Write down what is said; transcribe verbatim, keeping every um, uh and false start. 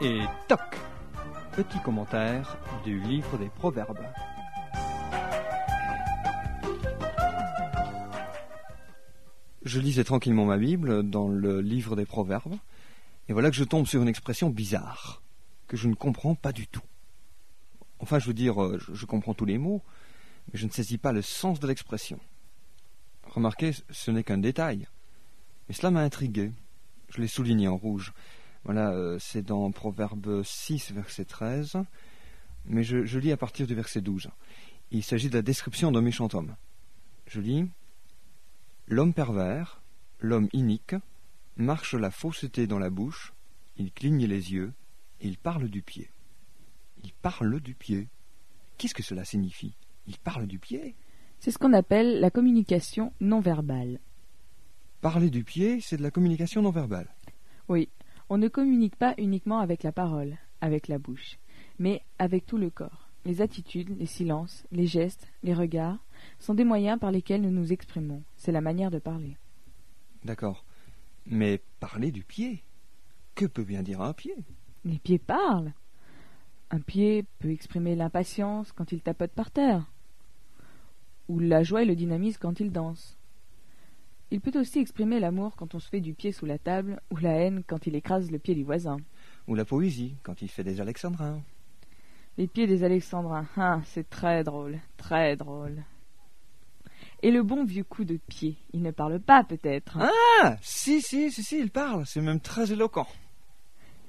Et toc! Petit commentaire du livre des Proverbes. Je lisais tranquillement ma Bible dans le livre des Proverbes, et voilà que je tombe sur une expression bizarre, que je ne comprends pas du tout. Enfin, je veux dire, je, je comprends tous les mots, mais je ne saisis pas le sens de l'expression. Remarquez, ce n'est qu'un détail, mais cela m'a intrigué. Je l'ai souligné en rouge. Voilà, euh, c'est dans Proverbe six, verset treize, mais je, je lis à partir du verset douze. Il s'agit de la description d'un méchant homme. Je lis « L'homme pervers, l'homme inique, marche la fausseté dans la bouche, il cligne les yeux, et il parle du pied. » Il parle du pied. Qu'est-ce que cela signifie? Il parle du pied? C'est ce qu'on appelle la communication non verbale. Parler du pied, c'est de la communication non verbale. Oui, on ne communique pas uniquement avec la parole, avec la bouche, mais avec tout le corps. Les attitudes, les silences, les gestes, les regards sont des moyens par lesquels nous nous exprimons. C'est la manière de parler. D'accord. Mais parler du pied, que peut bien dire un pied? Les pieds parlent. Un pied peut exprimer l'impatience quand il tapote par terre, ou la joie et le dynamisme quand il danse. Il peut aussi exprimer l'amour quand on se fait du pied sous la table, ou la haine quand il écrase le pied du voisin. Ou la poésie, quand il fait des alexandrins. Les pieds des alexandrins, ah, c'est très drôle, très drôle. Et le bon vieux coup de pied, il ne parle pas peut-être. Ah, si, si, si, si, il parle, c'est même très éloquent.